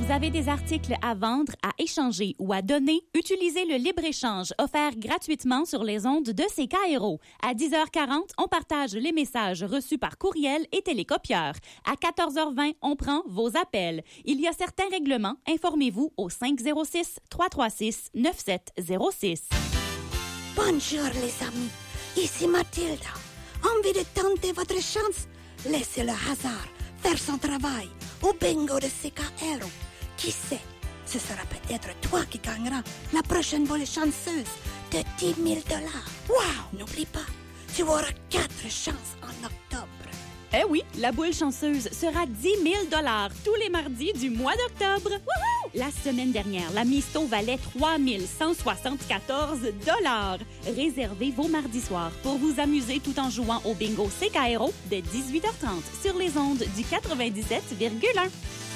Vous avez des articles à vendre, à échanger ou à donner? Utilisez le libre-échange offert gratuitement sur les ondes de CKRO. À 10h40, on partage les messages reçus par courriel et télécopieur. À 14h20, on prend vos appels. Il y a certains règlements. Informez-vous au 506-336-9706. Bonjour les amis, ici Mathilda. Envie de tenter votre chance? Laissez le hasard faire son travail au bingo de CKRO. Qui sait, ce sera peut-être toi qui gagneras la prochaine volée chanceuse de 10 000 $. Wow! N'oublie pas, tu auras 4 chances en octobre. Eh oui, la boule chanceuse sera 10 000 $ tous les mardis du mois d'octobre. Wouhou! La semaine dernière, la Misto valait 3 174 $. Réservez vos mardis soirs pour vous amuser tout en jouant au bingo CKRO dès 18h30 sur les ondes du 97,1.